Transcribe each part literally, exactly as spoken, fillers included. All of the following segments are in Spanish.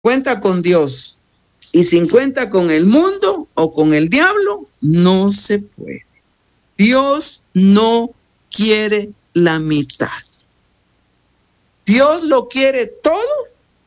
Cuenta con Dios y cincuenta con el mundo o con el diablo, no se puede. Dios no quiere la mitad. Dios lo quiere todo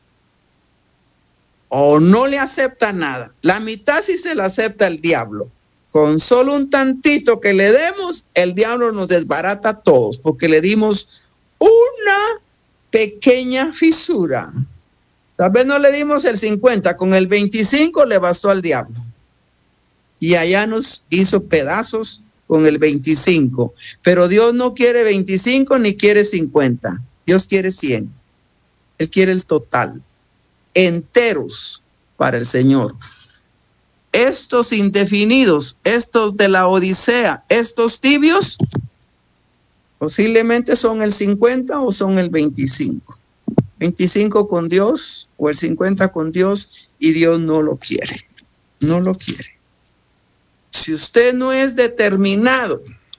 o no le acepta nada. La mitad sí se la acepta el diablo. Con solo un tantito que le demos, el diablo nos desbarata a todos porque le dimos una pequeña fisura. Tal vez no le dimos el cincuenta, con el veinticinco le bastó al diablo. Y allá nos hizo pedazos con el veinticinco. Pero Dios no quiere veinticinco ni quiere cincuenta. Dios quiere cien. Él quiere el total. Enteros para el Señor. Estos indefinidos, estos de la Odisea, estos tibios, posiblemente son el cincuenta o son el veinticinco. veinticinco con Dios o el cincuenta con Dios, y Dios no lo quiere. No lo quiere. Si usted no es determinado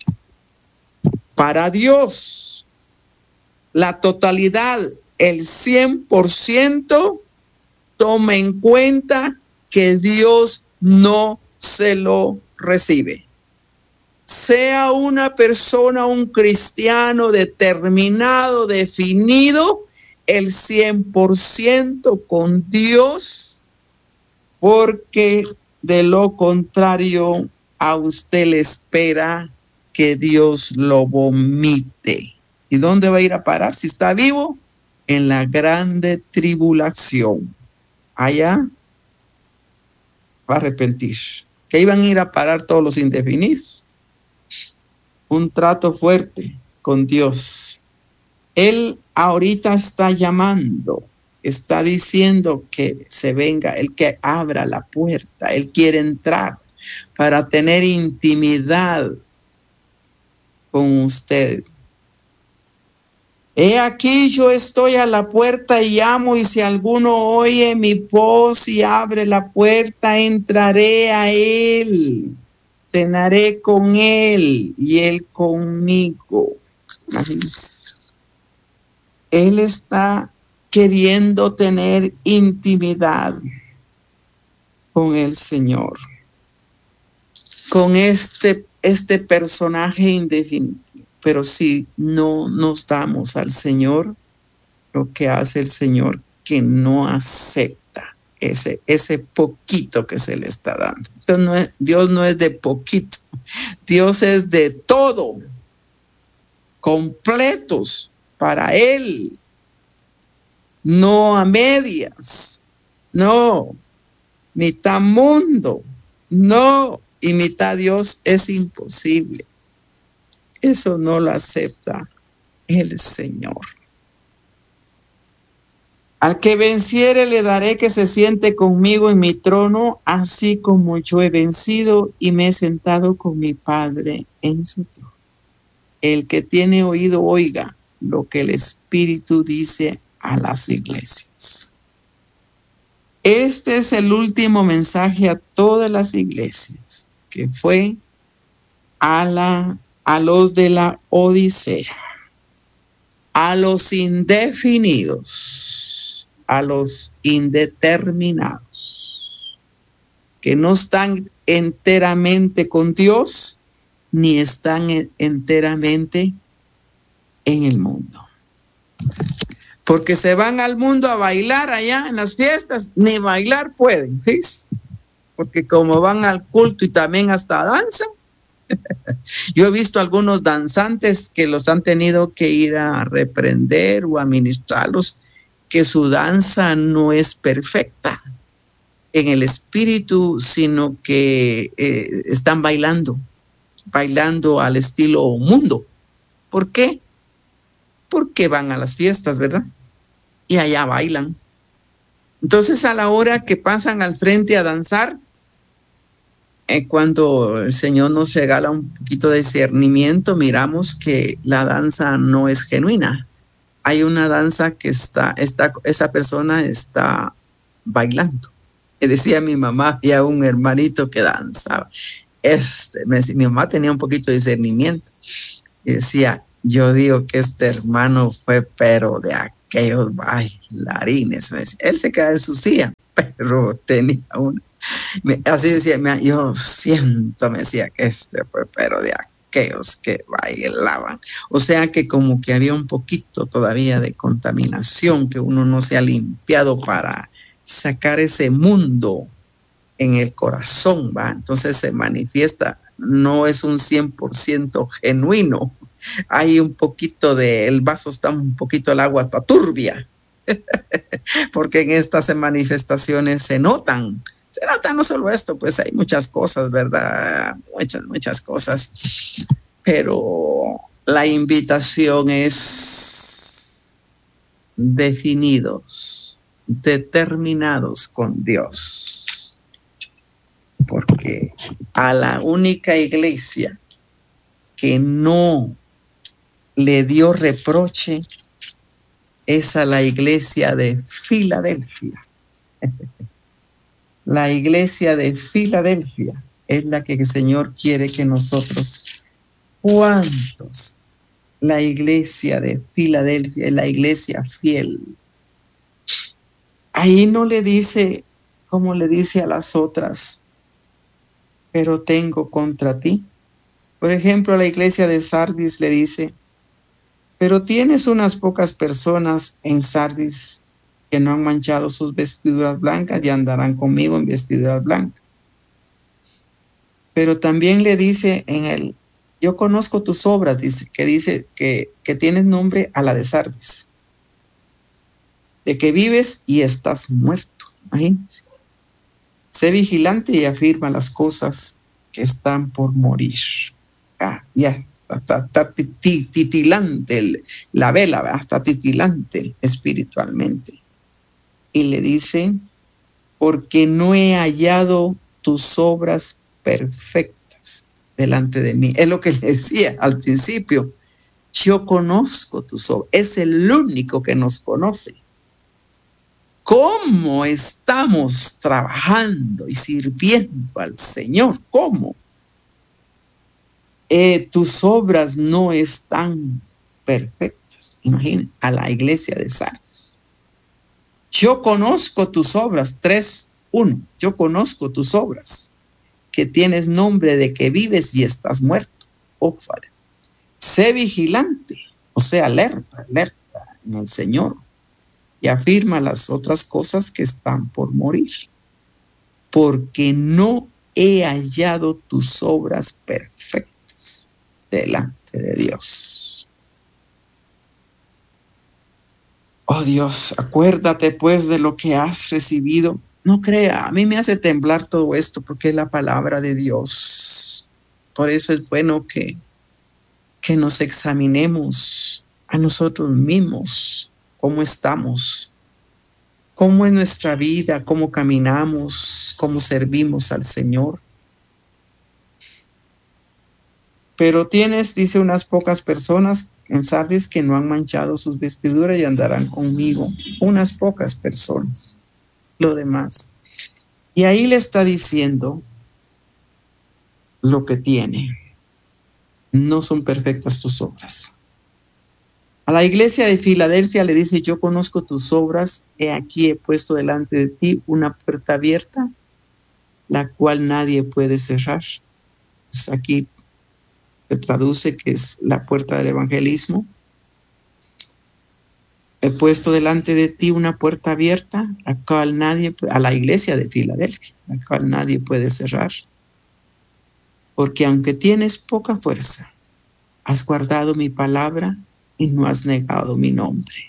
para Dios, la totalidad, el cien por ciento, tome en cuenta que Dios no se lo recibe. Sea una persona, un cristiano determinado, definido, el cien por ciento con Dios, porque de lo contrario a usted le espera que Dios lo vomite. ¿Y dónde va a ir a parar si está vivo? En la grande tribulación. Allá va a arrepentir. Que iban a ir a parar todos los indefinidos. Un trato fuerte con Dios. Él ahorita está llamando, está diciendo que se venga, el que abra la puerta. Él quiere entrar para tener intimidad con usted. He aquí, yo estoy a la puerta y llamo, y si alguno oye mi voz y abre la puerta, entraré a él, cenaré con él y él conmigo. Imagínense. Él está queriendo tener intimidad con el Señor, con este, este personaje indefinitivo. Pero si no nos damos al Señor, lo que hace el Señor, que no acepta ese, ese poquito que se le está dando. Dios no es, Dios no es de poquito, Dios es de todo, completos para Él, no a medias, no, mitad mundo, no, y mitad Dios es imposible. Eso no lo acepta el Señor. Al que venciere le daré que se siente conmigo en mi trono, así como yo he vencido y me he sentado con mi Padre en su trono. El que tiene oído oiga lo que el Espíritu dice a las iglesias. Este es el último mensaje a todas las iglesias, que fue a la a los de la Odisea, a los indefinidos, a los indeterminados, que no están enteramente con Dios, ni están enteramente en el mundo. Porque se van al mundo a bailar allá en las fiestas, ni bailar pueden, ¿ves? Porque como van al culto y también hasta danzan. Yo he visto algunos danzantes que los han tenido que ir a reprender o a ministrarlos, que su danza no es perfecta en el espíritu, sino que eh, están bailando, bailando al estilo mundo. ¿Por qué? Porque van a las fiestas, ¿verdad? Y allá bailan. Entonces, a la hora que pasan al frente a danzar, Eh, cuando el Señor nos regala un poquito de discernimiento, miramos que la danza no es genuina. Hay una danza que está, está esa persona está bailando. Me decía mi mamá, había un hermanito que danzaba. Este, me, mi mamá tenía un poquito de discernimiento. Y decía, yo digo que este hermano fue pero de aquellos bailarines. Él se queda en su silla, pero tenía una. Me, así decía, me, yo siento, me decía que este fue, pero de aquellos que bailaban. O sea que como que había un poquito todavía de contaminación, que uno no se ha limpiado para sacar ese mundo en el corazón, ¿va? Entonces se manifiesta, no es un cien por ciento genuino. Hay un poquito de, el vaso está un poquito, el agua está turbia, porque en estas manifestaciones se notan, se nota no solo esto, pues hay muchas cosas, ¿verdad? Muchas, muchas cosas, pero la invitación es definidos, determinados con Dios, porque a la única iglesia que no le dio reproche es a la iglesia de Filadelfia. La iglesia de Filadelfia es la que el Señor quiere que nosotros, ¿cuántos? La iglesia de Filadelfia es la iglesia fiel. Ahí no le dice, como le dice a las otras, pero tengo contra ti. Por ejemplo, a la iglesia de Sardis le dice, pero tienes unas pocas personas en Sardis que no han manchado sus vestiduras blancas y andarán conmigo en vestiduras blancas. Pero también le dice en el, yo conozco tus obras, dice, que dice que, que tienes nombre a la de Sardis, de que vives y estás muerto. Imagínense. Sé vigilante y afirma las cosas que están por morir. Ah, ya, está, está titilante el, la vela, hasta titilante espiritualmente. Y le dice, porque no he hallado tus obras perfectas delante de mí. Es lo que le decía al principio. Yo conozco tus obras. Es el único que nos conoce. ¿Cómo estamos trabajando y sirviendo al Señor? ¿Cómo? Eh, tus obras no están perfectas. Imaginen, a la iglesia de Sardis. Yo conozco tus obras, tres, uno. Yo conozco tus obras, que tienes nombre de que vives y estás muerto. Oh, Padre. Sé vigilante, o sea, alerta, alerta en el Señor. Y afirma las otras cosas que están por morir. Porque no he hallado tus obras perfectas delante de Dios. Oh Dios, acuérdate pues de lo que has recibido. No crea, a mí me hace temblar todo esto porque es la palabra de Dios. Por eso es bueno que, que nos examinemos a nosotros mismos, cómo estamos, cómo es nuestra vida, cómo caminamos, cómo servimos al Señor. Pero tienes, dice, unas pocas personas en Sardis que no han manchado sus vestiduras y andarán conmigo. Unas pocas personas. Lo demás. Y ahí le está diciendo lo que tiene. No son perfectas tus obras. A la iglesia de Filadelfia le dice, yo conozco tus obras, he aquí he puesto delante de ti una puerta abierta, la cual nadie puede cerrar. Pues aquí se traduce que es la puerta del evangelismo. He puesto delante de ti una puerta abierta, la cual nadie, a la iglesia de Filadelfia, la cual nadie puede cerrar. Porque aunque tienes poca fuerza, has guardado mi palabra y no has negado mi nombre.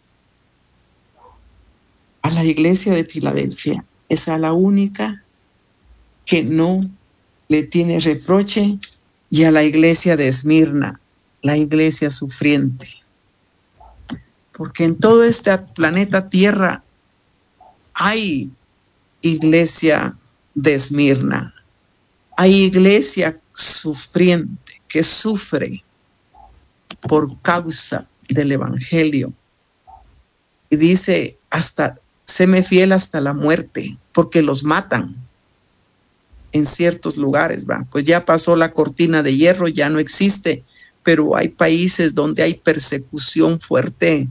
A la iglesia de Filadelfia es a la única que no le tiene reproche, y a la iglesia de Esmirna, la iglesia sufriente. Porque en todo este planeta Tierra hay iglesia de Esmirna, hay iglesia sufriente que sufre por causa del evangelio. Y dice, hasta, séme fiel hasta la muerte, porque los matan en ciertos lugares, ¿va? Pues ya pasó la cortina de hierro, ya no existe, pero hay países donde hay persecución fuerte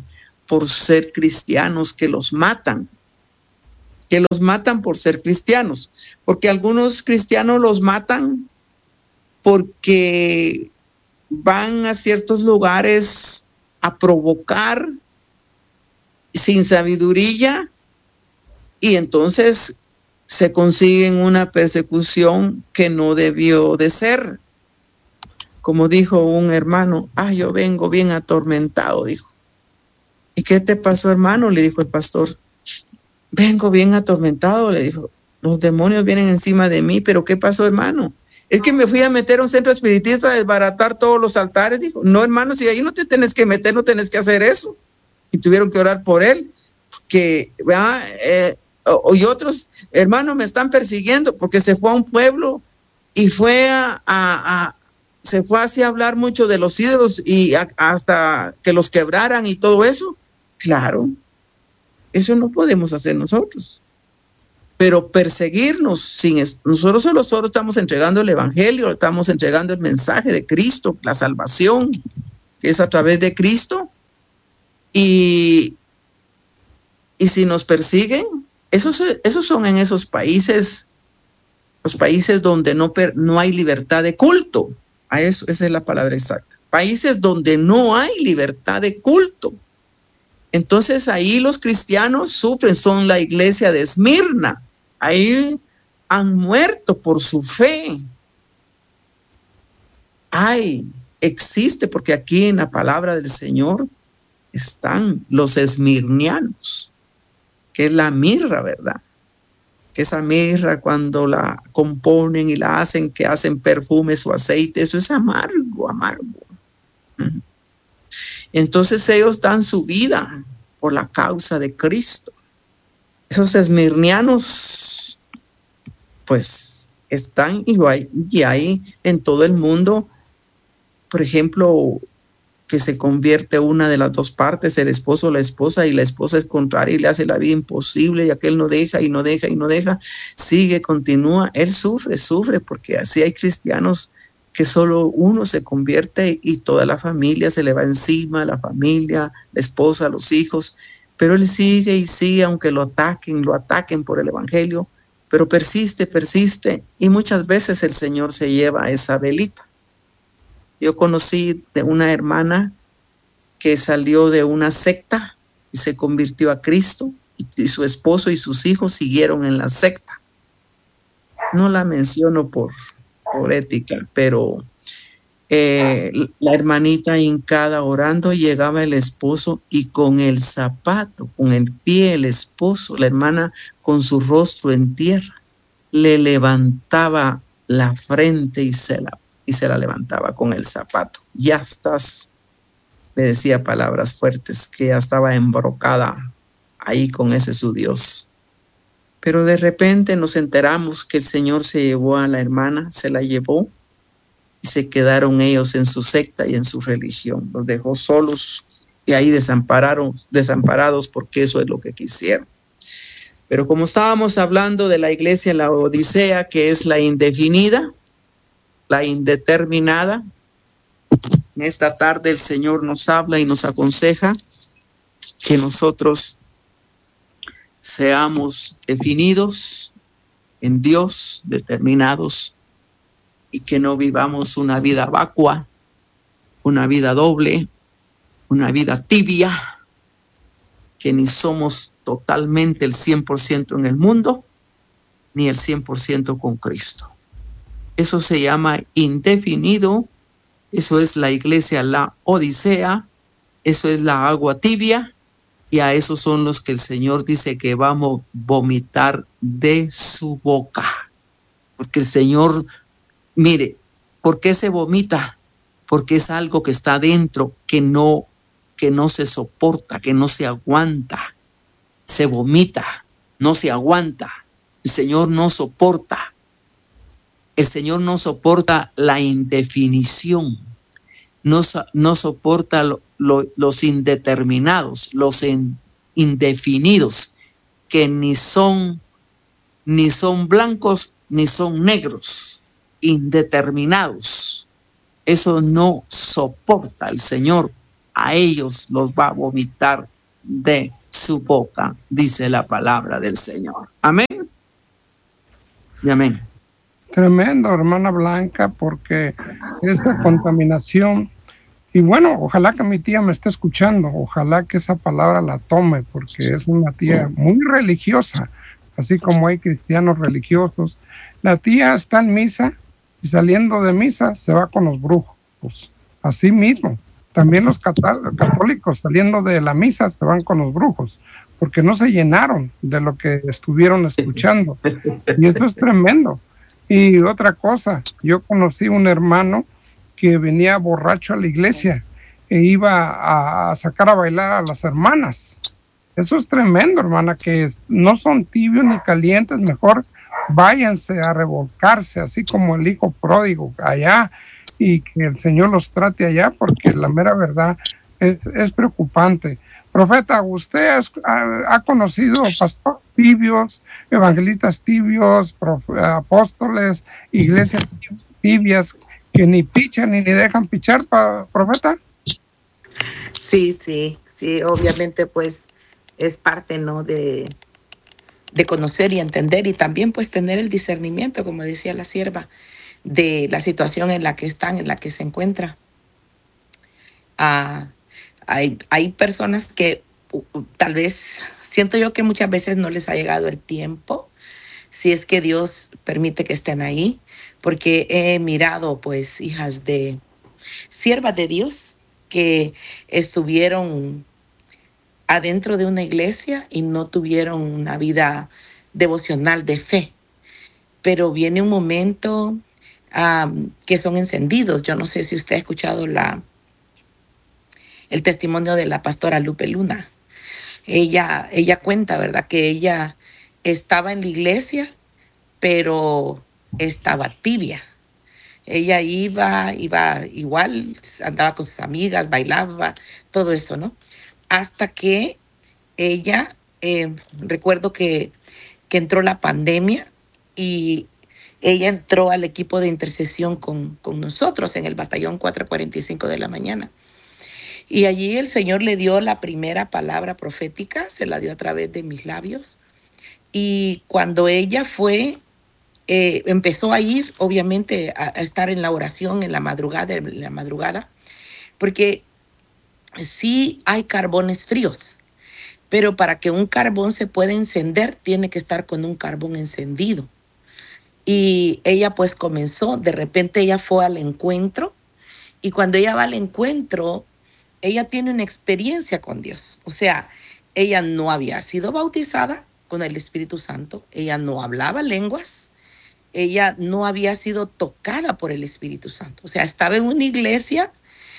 por ser cristianos que los matan, que los matan por ser cristianos, porque algunos cristianos los matan porque van a ciertos lugares a provocar sin sabiduría y entonces se consiguen una persecución que no debió de ser. Como dijo un hermano, ah, yo vengo bien atormentado, dijo. ¿Y qué te pasó, hermano? Le dijo el pastor. Vengo bien atormentado, le dijo. Los demonios vienen encima de mí, pero ¿qué pasó, hermano? Es que me fui a meter a un centro espiritista a desbaratar todos los altares. Dijo, no, hermano, si ahí no te tienes que meter, no tienes que hacer eso. Y tuvieron que orar por él, que, eh, y otros, hermanos, me están persiguiendo, porque se fue a un pueblo y fue a, a, a se fue así a hablar mucho de los ídolos y a, hasta que los quebraran y todo eso. Claro, eso no podemos hacer nosotros. Pero perseguirnos sin nosotros solo, solo estamos entregando el evangelio, estamos entregando el mensaje de Cristo, la salvación, que es a través de Cristo. Y, y si nos persiguen, esos, esos son en esos países, los países donde no, no hay libertad de culto. A eso, esa es la palabra exacta. Países donde no hay libertad de culto. Entonces ahí los cristianos sufren, son la iglesia de Esmirna. Ahí han muerto por su fe. Ay, existe, porque aquí en la palabra del Señor están los esmirnianos, que es la mirra, ¿verdad? Que esa mirra cuando la componen y la hacen, que hacen perfumes o aceite, eso es amargo, amargo. Entonces ellos dan su vida por la causa de Cristo. Esos esmirnianos, pues, están y hay, y hay en todo el mundo, por ejemplo, que se convierte una de las dos partes, el esposo o la esposa, y la esposa es contraria y le hace la vida imposible, y aquel no deja y no deja y no deja, sigue, continúa, él sufre, sufre, porque así hay cristianos que solo uno se convierte y toda la familia se le va encima, la familia, la esposa, los hijos, pero él sigue y sigue, aunque lo ataquen, lo ataquen por el evangelio, pero persiste, persiste, y muchas veces el Señor se lleva a esa velita. Yo conocí de una hermana que salió de una secta y se convirtió a Cristo, y, y su esposo y sus hijos siguieron en la secta. No la menciono por, por ética, pero eh, la hermanita hincada orando, llegaba el esposo y con el zapato, con el pie el esposo, la hermana con su rostro en tierra, le levantaba la frente y se la y se la levantaba con el zapato. Ya estás, le decía palabras fuertes, que ya estaba embrocada ahí con ese su Dios. Pero de repente nos enteramos que el Señor se llevó a la hermana, se la llevó, y se quedaron ellos en su secta y en su religión. Los dejó solos y ahí desampararon, desamparados, porque eso es lo que quisieron. Pero como estábamos hablando de la iglesia la Odisea, que es la indefinida, la indeterminada, en esta tarde el Señor nos habla y nos aconseja que nosotros seamos definidos en Dios, determinados, y que no vivamos una vida vacua, una vida doble, una vida tibia, que ni somos totalmente el cien por ciento en el mundo, ni el cien por ciento con Cristo. Eso se llama indefinido, eso es la iglesia, la Odisea, eso es la agua tibia, y a esos son los que el Señor dice que vamos a vomitar de su boca. Porque el Señor, mire, ¿por qué se vomita? Porque es algo que está dentro, que no, que no se soporta, que no se aguanta. Se vomita, no se aguanta. El Señor no soporta. El Señor no soporta la indefinición, no, no soporta lo, lo, los indeterminados, los in, indefinidos, que ni son, ni son blancos ni son negros, indeterminados. Eso no soporta el Señor, a ellos los va a vomitar de su boca, dice la palabra del Señor. Amén. Y amén. Tremendo, hermana Blanca, porque esa contaminación, y bueno, ojalá que mi tía me esté escuchando, ojalá que esa palabra la tome, porque es una tía muy religiosa, así como hay cristianos religiosos. La tía está en misa y saliendo de misa se va con los brujos, así mismo. También los católicos saliendo de la misa se van con los brujos, porque no se llenaron de lo que estuvieron escuchando. Y eso es tremendo. Y otra cosa, yo conocí un hermano que venía borracho a la iglesia e iba a sacar a bailar a las hermanas. Eso es tremendo, hermana, que no son tibios ni calientes, mejor váyanse a revolcarse, así como el hijo pródigo allá, y que el Señor los trate allá, porque la mera verdad es, es preocupante. Profeta, usted es, ha, ha conocido pastores tibios, evangelistas tibios, prof, apóstoles, iglesias tibias, que ni pichan ni, ni dejan pichar, pa, profeta. Sí, sí, sí, obviamente pues es parte, ¿no?, de, de conocer y entender, y también pues tener el discernimiento, como decía la sierva, de la situación en la que están, en la que se encuentra. Ah, hay, hay personas que uh, tal vez, siento yo que muchas veces no les ha llegado el tiempo, si es que Dios permite que estén ahí, porque he mirado pues hijas de siervas de Dios que estuvieron adentro de una iglesia y no tuvieron una vida devocional de fe, pero viene un momento um, que son encendidos. Yo no sé si usted ha escuchado la el testimonio de la pastora Lupe Luna. Ella, ella cuenta, ¿verdad?, que ella estaba en la iglesia, pero estaba tibia. Ella iba, iba igual, andaba con sus amigas, bailaba, todo eso, ¿no? Hasta que ella, eh, recuerdo que, que entró la pandemia y ella entró al equipo de intercesión con, con nosotros en el batallón cuatro cuarenta y cinco de la mañana. Y allí el Señor le dio la primera palabra profética, se la dio a través de mis labios. Y cuando ella fue, eh, empezó a ir, obviamente, a, a estar en la oración en la madrugada, en la madrugada, porque sí hay carbones fríos, pero para que un carbón se pueda encender, tiene que estar con un carbón encendido. Y ella pues comenzó, de repente ella fue al encuentro, y cuando ella va al encuentro, ella tiene una experiencia con Dios. O sea, ella no había sido bautizada con el Espíritu Santo, ella no hablaba lenguas, ella no había sido tocada por el Espíritu Santo. O sea, estaba en una iglesia,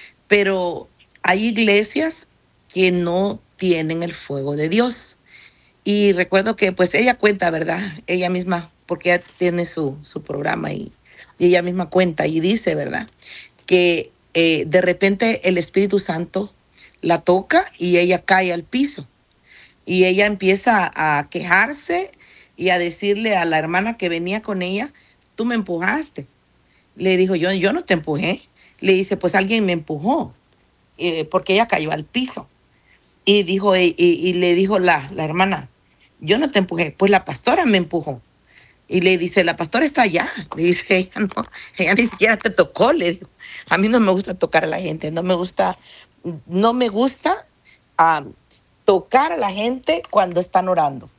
pero hay iglesias que no tienen el fuego de Dios. Y recuerdo que pues ella cuenta, ¿verdad? Ella misma, porque ella tiene su, su programa y, y ella misma cuenta y dice, ¿verdad?, que Eh, de repente el Espíritu Santo la toca y ella cae al piso. Y ella empieza a quejarse y a decirle a la hermana que venía con ella, tú me empujaste. Le dijo, yo, yo no te empujé. Le dice, pues alguien me empujó, eh, porque ella cayó al piso. Y, dijo, y, y le dijo la, la hermana, yo no te empujé, pues la pastora me empujó. Y le dice, la pastora está allá. Le dice, ella no, ella ni siquiera te tocó. Le dijo, a mí no me gusta tocar a la gente, no me gusta, no me gusta um, tocar a la gente cuando están orando.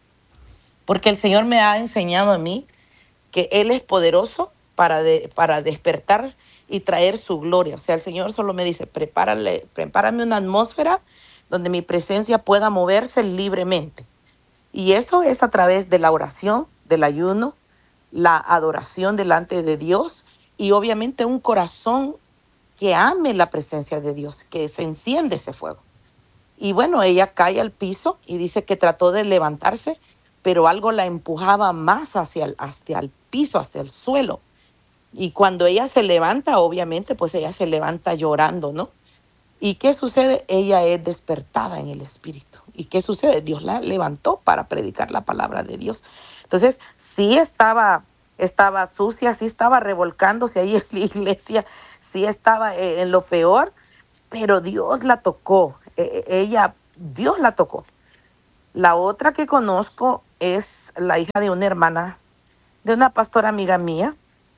Porque el Señor me ha enseñado a mí que Él es poderoso para, de, para despertar y traer su gloria. O sea, el Señor solo me dice, prepárale, prepárame una atmósfera donde mi presencia pueda moverse libremente. Y eso es a través de la oración, del ayuno, la adoración delante de Dios y obviamente un corazón que ame la presencia de Dios, que se enciende ese fuego. Y bueno, ella cae al piso y dice que trató de levantarse, pero algo la empujaba más hacia el, hacia el piso, hacia el suelo. Y cuando ella se levanta, obviamente, pues ella se levanta llorando, ¿no? ¿Y qué sucede? Ella es despertada en el espíritu. ¿Y qué sucede? Dios la levantó para predicar la palabra de Dios. Entonces, sí estaba, estaba sucia, sí estaba revolcándose ahí en la iglesia, sí estaba en lo peor, pero Dios la tocó. Ella Dios la tocó. La otra que conozco es la hija de una hermana, de una pastora amiga mía,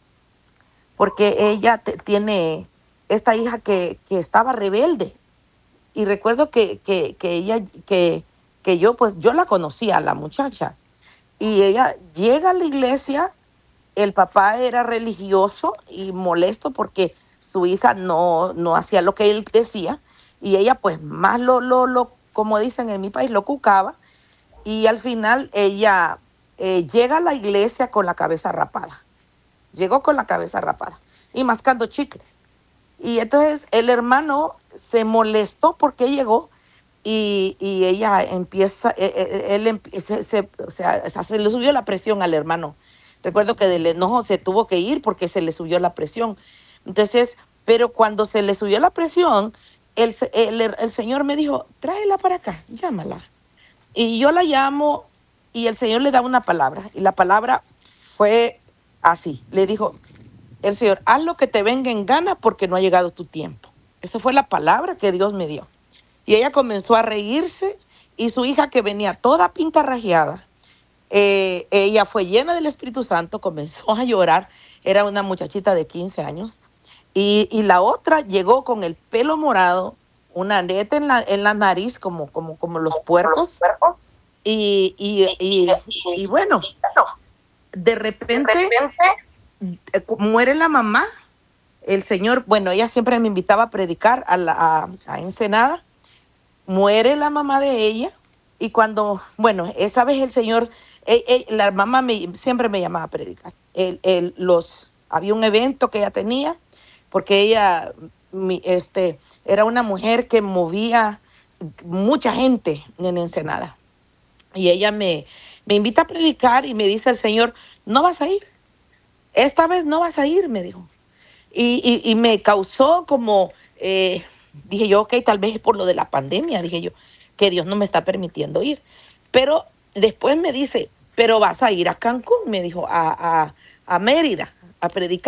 porque ella te- tiene esta hija que, que estaba rebelde. Y recuerdo que, que, que ella, que, que yo, pues yo la conocía, la muchacha. Y ella llega a la iglesia, el papá era religioso y molesto porque su hija no, no hacía lo que él decía. Y ella pues más lo, lo, lo, como dicen en mi país, lo cucaba. Y al final ella eh, llega a la iglesia con la cabeza rapada. Llegó con la cabeza rapada y mascando chicle. Y entonces el hermano se molestó porque llegó y, y ella empieza, eh, eh, él, empie- se, se- o sea, se le subió la presión al hermano. Recuerdo que del enojo se tuvo que ir porque se le subió la presión. Entonces, pero cuando se le subió la presión, el, se- el, el Señor me dijo, tráela para acá, llámala. Y yo la llamo y el Señor le da una palabra. Y la palabra fue así. Le dijo, el Señor, haz lo que te venga en gana porque no ha llegado tu tiempo. Esa fue la palabra que Dios me dio. Y ella comenzó a reírse y su hija que venía toda pintarrajeada, eh, ella fue llena del Espíritu Santo, comenzó a llorar. Era una muchachita de quince años. Y, y la otra llegó con el pelo morado, una neta en la, en la nariz como, como, como los puercos. Y, y, y, y bueno, de repente eh, cu- muere la mamá. El Señor, bueno, ella siempre me invitaba a predicar a, la, a, a Ensenada. Muere la mamá de ella. Y cuando, bueno, esa vez el Señor, eh, eh, la mamá me, siempre me llamaba a predicar. El, el- los, había un evento que ella tenía, porque ella mi, este, era una mujer que movía mucha gente en Ensenada. Y ella me, me invita a predicar y me dice el Señor, no vas a ir, esta vez no vas a ir, me dijo. Y, y, y me causó como, eh, dije yo, ok, tal vez es por lo de la pandemia, dije yo, que Dios no me está permitiendo ir. Pero después me dice, pero vas a ir a Cancún, me dijo, a, a, a Mérida, a predicar.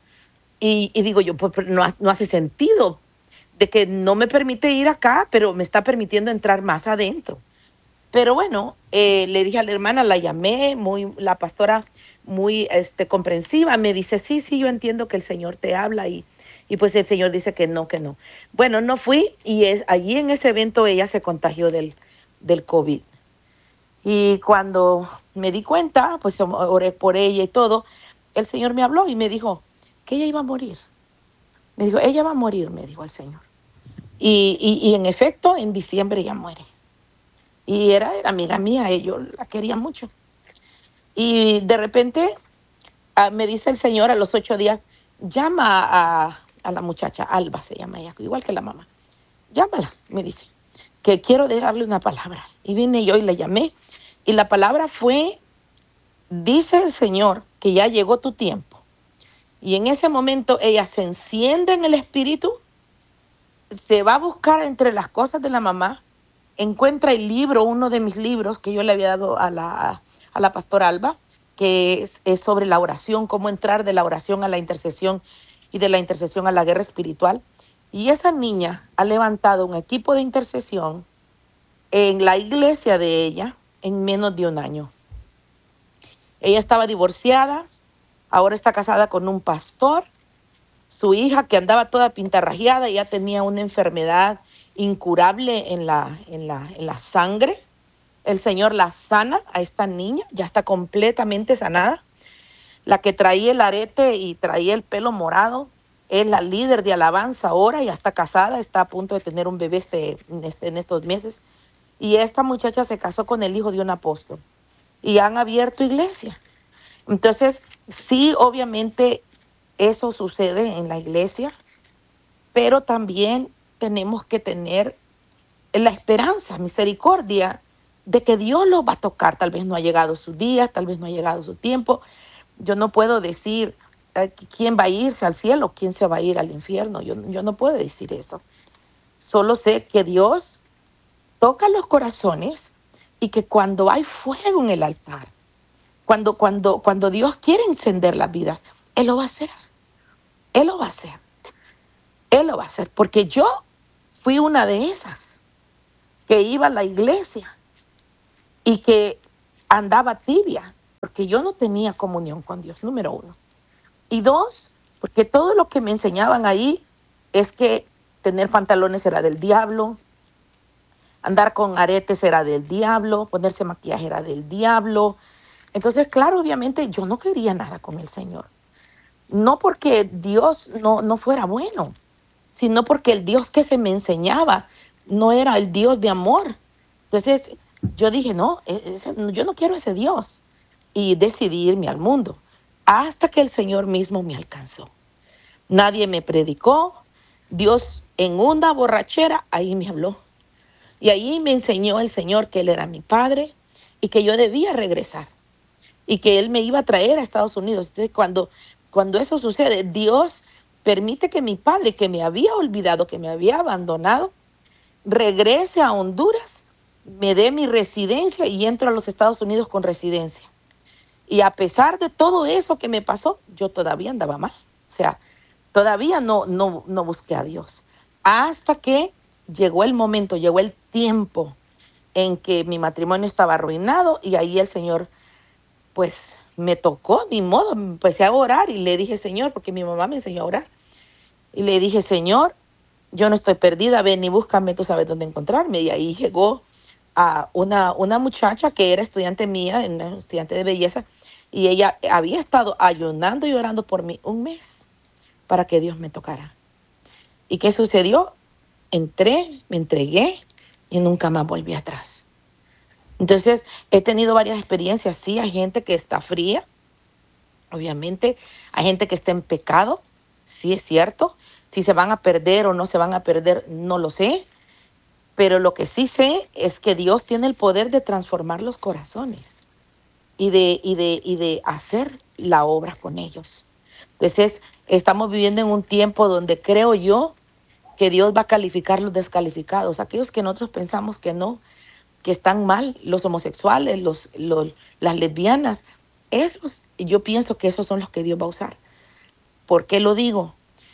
Y, y digo yo, pues pero no, ha- no hace sentido de que no me permite ir acá, pero me está permitiendo entrar más adentro. Pero bueno, eh, le dije a la hermana, la llamé, muy, la pastora muy este, comprensiva, me dice, sí, sí, yo entiendo que el Señor te habla y, y pues el Señor dice que no, que no. Bueno, no fui y es, allí en ese evento ella se contagió del, del COVID. Y cuando me di cuenta, pues oré por ella y todo, el Señor me habló y me dijo que ella iba a morir. Me dijo, ella va a morir, me dijo el Señor. Y, y, y en efecto, en diciembre ella muere. Y era, era amiga mía, y yo la quería mucho. Y de repente ah, me dice el Señor a los ocho días, llama a, a la muchacha, Alba se llama ella, igual que la mamá. Llámala, me dice, que quiero dejarle una palabra. Y vine yo y la llamé. Y la palabra fue, dice el Señor que ya llegó tu tiempo. Y en ese momento ella se enciende en el espíritu, se va a buscar entre las cosas de la mamá, encuentra el libro, uno de mis libros que yo le había dado a la, a la pastora Alba, que es, es sobre la oración, cómo entrar de la oración a la intercesión y de la intercesión a la guerra espiritual. Y esa niña ha levantado un equipo de intercesión en la iglesia de ella en menos de un año. Ella estaba divorciada, ahora está casada con un pastor. Su hija, que andaba toda pintarrajeada, ya tenía una enfermedad incurable en la, en la, en la sangre. El Señor la sana a esta niña, ya está completamente sanada. La que traía el arete y traía el pelo morado es la líder de alabanza ahora, ya está casada, está a punto de tener un bebé este, este, en estos meses. Y esta muchacha se casó con el hijo de un apóstol y han abierto iglesia. Entonces, sí, obviamente eso sucede en la iglesia, pero también tenemos que tener la esperanza, misericordia de que Dios los va a tocar. Tal vez no ha llegado su día, tal vez no ha llegado su tiempo. Yo no puedo decir eh, quién va a irse al cielo, quién se va a ir al infierno. Yo, yo no puedo decir eso. Solo sé que Dios toca los corazones y que cuando hay fuego en el altar, cuando, cuando, cuando Dios quiere encender las vidas, Él lo va a hacer. Él lo va a hacer. Él lo va a hacer. Porque yo fui una de esas. que iba a la iglesia y que andaba tibia, porque yo no tenía comunión con Dios, número uno. Y dos, porque todo lo que me enseñaban ahí es que tener pantalones era del diablo, andar con aretes era del diablo, ponerse maquillaje era del diablo. Entonces, claro, obviamente yo no quería nada con el Señor. No porque Dios no, no fuera bueno, sino porque el Dios que se me enseñaba no era el Dios de amor. Entonces yo dije, no, ese, yo no quiero ese Dios. Y decidí irme al mundo hasta que el Señor mismo me alcanzó. Nadie me predicó. Dios en una borrachera ahí me habló. Y ahí me enseñó el Señor que Él era mi Padre y que yo debía regresar. Y que Él me iba a traer a Estados Unidos. Entonces cuando, cuando eso sucede, Dios permite que mi padre, que me había olvidado, que me había abandonado, regrese a Honduras, me dé mi residencia y entro a los Estados Unidos con residencia. Y a pesar de todo eso que me pasó, yo todavía andaba mal. O sea, todavía no, no, no busqué a Dios. Hasta que llegó el momento, llegó el tiempo en que mi matrimonio estaba arruinado y ahí el Señor, pues, me tocó, ni modo, empecé a orar y le dije, Señor, porque mi mamá me enseñó a orar. Y le dije, Señor, yo no estoy perdida, ven y búscame, tú sabes dónde encontrarme. Y ahí llegó a una, una muchacha que era estudiante mía, una estudiante de belleza, y ella había estado ayunando y orando por mí un mes para que Dios me tocara. ¿Y qué sucedió? Entré, me entregué y nunca más volví atrás. Entonces, he tenido varias experiencias. Sí, hay gente que está fría, obviamente. Hay gente que está en pecado, sí es cierto. Si se van a perder o no se van a perder, no lo sé. Pero lo que sí sé es que Dios tiene el poder de transformar los corazones y de, y de, y de hacer la obra con ellos. Entonces, estamos viviendo en un tiempo donde creo yo que Dios va a calificar los descalificados, aquellos que nosotros pensamos que no, que están mal, los homosexuales, los, los, las lesbianas. Esos, yo pienso que esos son los que Dios va a usar. ¿Por qué lo digo?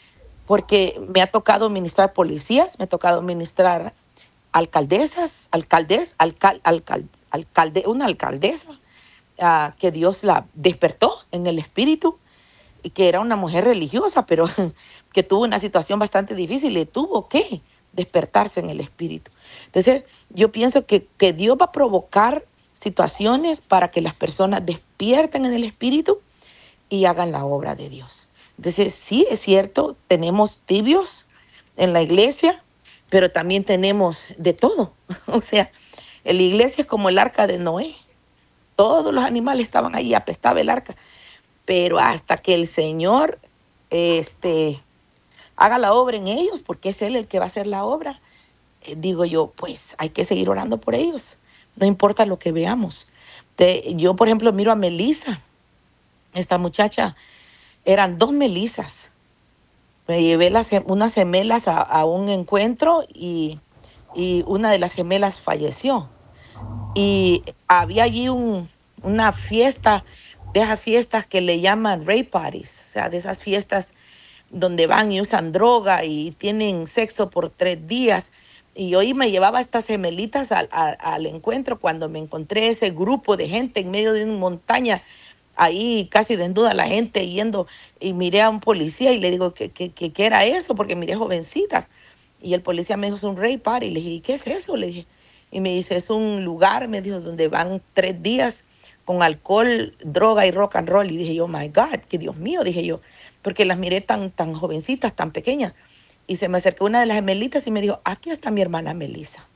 Porque me ha tocado ministrar policías, me ha tocado ministrar alcaldesas, alcaldes, alcal, alcal, alcalde, una alcaldesa uh, que Dios la despertó en el espíritu y que era una mujer religiosa, pero que tuvo una situación bastante difícil y tuvo que despertarse en el espíritu. Entonces, yo pienso que, que Dios va a provocar situaciones para que las personas despierten en el espíritu y hagan la obra de Dios. Entonces, sí, es cierto, tenemos tibios en la iglesia, pero también tenemos de todo. O sea, la iglesia es como el arca de Noé. Todos los animales estaban ahí, apestaba el arca. Pero hasta que el Señor este, haga la obra en ellos, porque es Él el que va a hacer la obra, eh, digo yo, pues hay que seguir orando por ellos. No importa lo que veamos. De, yo, por ejemplo, miro a Melissa. Esta muchacha, eran dos Melisas. Me llevé las, unas gemelas a, a un encuentro y, y una de las gemelas falleció. Y había allí un, una fiesta, de esas fiestas que le llaman rape parties, o sea, de esas fiestas donde van y usan droga y tienen sexo por tres días. Y hoy me llevaba estas gemelitas al, al, al encuentro cuando me encontré ese grupo de gente en medio de una montaña, ahí casi desnuda la gente yendo, y miré a un policía y le digo, ¿qué, qué, qué, qué era eso? Porque miré jovencitas. Y el policía me dijo, es un rape party. Y le dije, ¿qué es eso? Le dije, y me dice, es un lugar, me dijo, donde van tres días con alcohol, droga y rock and roll. Y dije yo, my God, que Dios mío, dije yo, porque las miré tan, tan jovencitas, tan pequeñas. Y se me acercó una de las gemelitas y me dijo, aquí está mi hermana Melissa.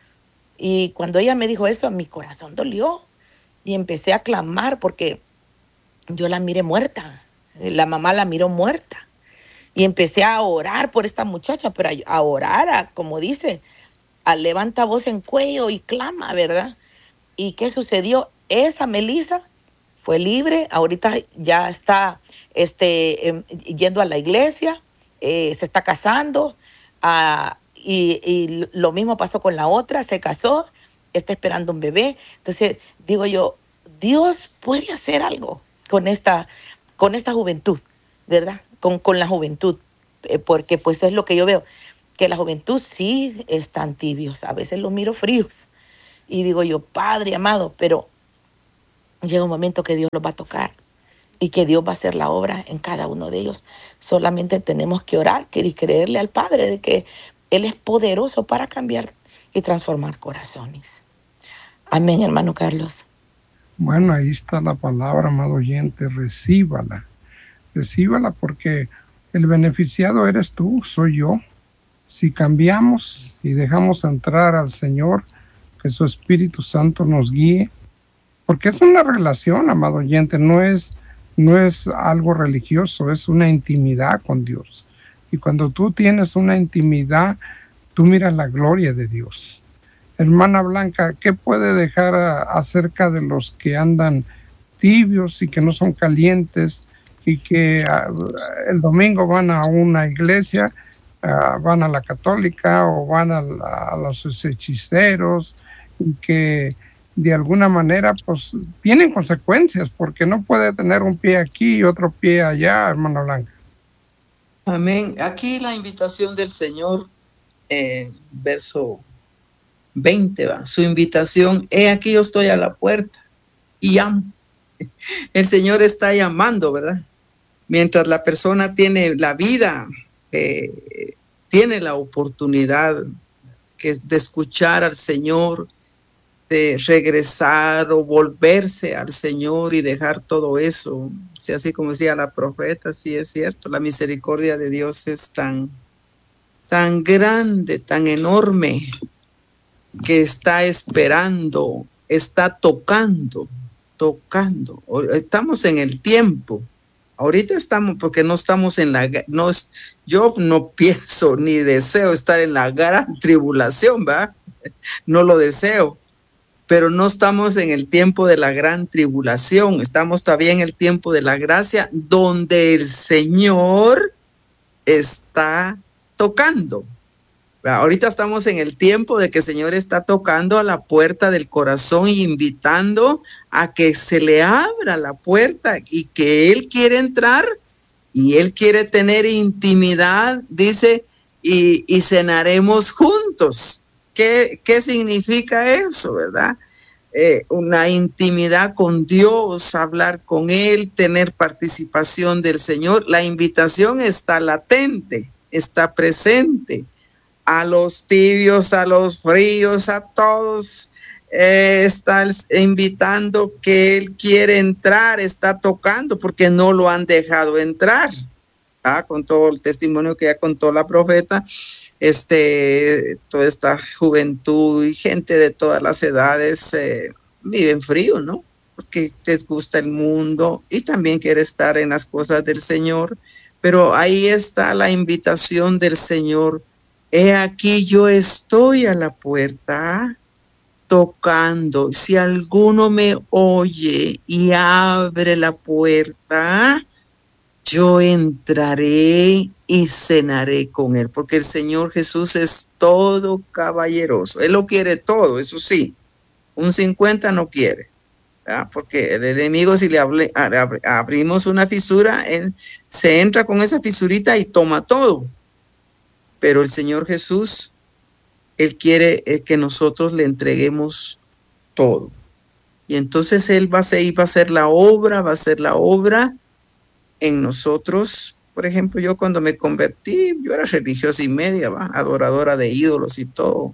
Y cuando ella me dijo eso, mi corazón dolió. Y empecé a clamar porque yo la miré muerta. La mamá la miró muerta. Y empecé a orar por esta muchacha, pero a, a orar, a, como dice, a levanta voz en cuello y clama, ¿verdad? ¿Y qué sucedió? Esa Melissa fue libre, ahorita ya está este, eh, yendo a la iglesia, eh, se está casando, uh, y, y lo mismo pasó con la otra, se casó, está esperando un bebé. Entonces, digo yo, Dios puede hacer algo con esta, con esta juventud, ¿verdad? Con, con la juventud, eh, porque pues es lo que yo veo, que la juventud sí están tibios, a veces los miro fríos. Y digo yo, Padre amado, pero llega un momento que Dios los va a tocar y que Dios va a hacer la obra en cada uno de ellos. Solamente tenemos que orar y creerle al Padre de que Él es poderoso para cambiar y transformar corazones. Amén, hermano Carlos. Bueno, ahí está la palabra, amado oyente, recíbala. Recíbala porque el beneficiado eres tú, soy yo. Si cambiamos y dejamos entrar al Señor, que su Espíritu Santo nos guíe, porque es una relación, amado oyente, no es, no es algo religioso, es una intimidad con Dios. Y cuando tú tienes una intimidad, tú miras la gloria de Dios. Hermana Blanca, ¿qué puede dejar a, acerca de los que andan tibios y que no son calientes y que a, el domingo van a una iglesia, a, van a la católica o van a, la, a los hechiceros y que de alguna manera pues tienen consecuencias porque no puede tener un pie aquí y otro pie allá, hermana Blanca? Amén. Aquí la invitación del Señor, eh, verso veinte va, su invitación, he aquí yo estoy a la puerta y llamo. El Señor está llamando, ¿verdad? Mientras la persona tiene la vida, eh, tiene la oportunidad que, de escuchar al Señor, de regresar o volverse al Señor y dejar todo eso. Sí, así como decía la profeta, sí es cierto, la misericordia de Dios es tan, tan grande, tan enorme, que está esperando, está tocando, tocando. Estamos en el tiempo. Ahorita estamos, porque no estamos en la, no, yo no pienso ni deseo estar en la gran tribulación, ¿verdad? No lo deseo, pero no estamos en el tiempo de la gran tribulación, estamos todavía en el tiempo de la gracia, donde el Señor está tocando. Ahorita estamos en el tiempo de que el Señor está tocando a la puerta del corazón y invitando a que se le abra la puerta y que Él quiere entrar y Él quiere tener intimidad, dice, y, y cenaremos juntos. ¿Qué, qué significa eso, verdad? Eh, una intimidad con Dios, hablar con Él, tener participación del Señor. La invitación está latente, está presente. A los tibios, a los fríos, a todos, eh, está invitando que Él quiere entrar, está tocando porque no lo han dejado entrar. Ah, con todo el testimonio que ya contó la profeta, este, toda esta juventud y gente de todas las edades eh, viven frío, ¿no? Porque les gusta el mundo y también quiere estar en las cosas del Señor, pero ahí está la invitación del Señor. He aquí yo estoy a la puerta tocando. Si alguno me oye y abre la puerta, yo entraré y cenaré con él. Porque el Señor Jesús es todo caballeroso. Él lo quiere todo, eso sí. Un cincuenta no quiere, ¿verdad? Porque el enemigo, si le hable, abrimos una fisura, él se entra con esa fisurita y toma todo. Pero el Señor Jesús, Él quiere que nosotros le entreguemos todo. Y entonces Él va a ser, va a hacer la obra, va a hacer la obra en nosotros. Por ejemplo, yo cuando me convertí, yo era religiosa y media, ¿va? Adoradora de ídolos y todo.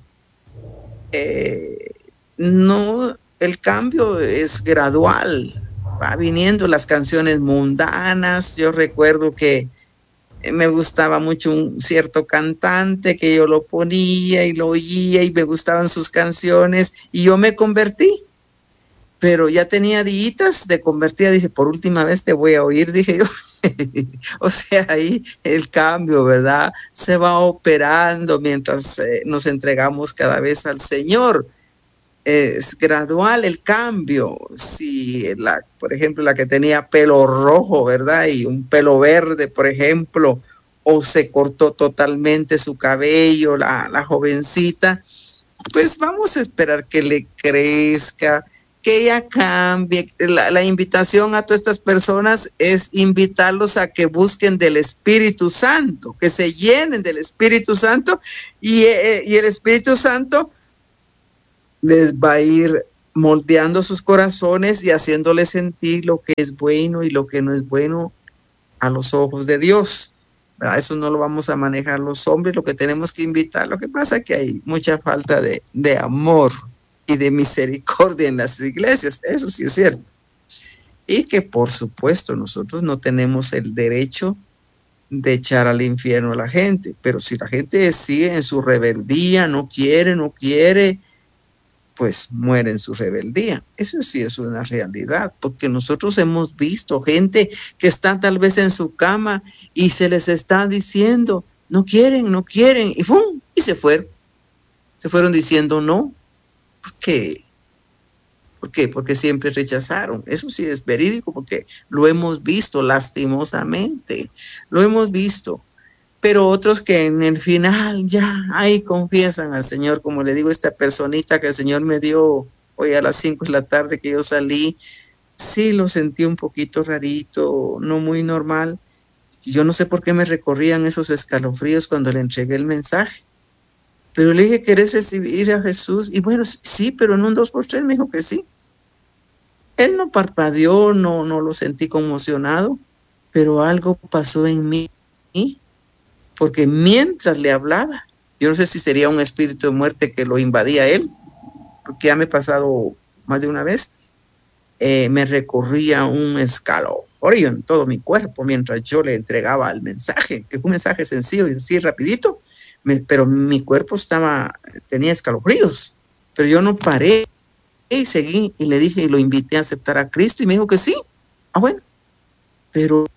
Eh, no, el cambio es gradual. Va viniendo las canciones mundanas. Yo recuerdo que me gustaba mucho un cierto cantante que yo lo ponía y lo oía y me gustaban sus canciones y yo me convertí, pero ya tenía días de convertida. Dice, por última vez te voy a oír, dije yo. O sea, ahí el cambio, ¿verdad? Se va operando mientras eh, nos entregamos cada vez al Señor. Es gradual el cambio. Si, la, por ejemplo, la que tenía pelo rojo, ¿verdad? Y un pelo verde, por ejemplo, o se cortó totalmente su cabello, la, la jovencita, pues vamos a esperar que le crezca, que ella cambie. La, la invitación a todas estas personas es invitarlos a que busquen del Espíritu Santo, que se llenen del Espíritu Santo, y, eh, y el Espíritu Santo les va a ir moldeando sus corazones y haciéndoles sentir lo que es bueno y lo que no es bueno a los ojos de Dios. ¿Verdad? Eso no lo vamos a manejar los hombres, lo que tenemos que invitar. Lo que pasa es que hay mucha falta de, de amor y de misericordia en las iglesias, eso sí es cierto. Y que por supuesto nosotros no tenemos el derecho de echar al infierno a la gente, pero si la gente sigue en su rebeldía, no quiere, no quiere, pues muere en su rebeldía. Eso sí es una realidad, porque nosotros hemos visto gente que está tal vez en su cama y se les está diciendo, no quieren, no quieren, y ¡fum! Y se fueron. Se fueron diciendo no. ¿Por qué? ¿Por qué? Porque siempre rechazaron. Eso sí es verídico, porque lo hemos visto lastimosamente. Lo hemos visto. Pero otros que en el final ya ahí confiesan al Señor, como le digo a esta personita que el Señor me dio hoy a las cinco de la tarde que yo salí, sí lo sentí un poquito rarito, no muy normal. Yo no sé por qué me recorrían esos escalofríos cuando le entregué el mensaje. Pero le dije, ¿querés recibir a Jesús? Y bueno, sí, pero en un dos por tres me dijo que sí. Él no parpadeó, no, no lo sentí conmocionado, pero algo pasó en mí. Porque mientras le hablaba, yo no sé si sería un espíritu de muerte que lo invadía a él, porque ya me he pasado más de una vez, eh, me recorría un escalofrío en todo mi cuerpo mientras yo le entregaba el mensaje, que fue un mensaje sencillo y así rapidito, me, pero mi cuerpo estaba, tenía escalofríos, pero yo no paré y seguí y le dije y lo invité a aceptar a Cristo y me dijo que sí. Ah, bueno, pero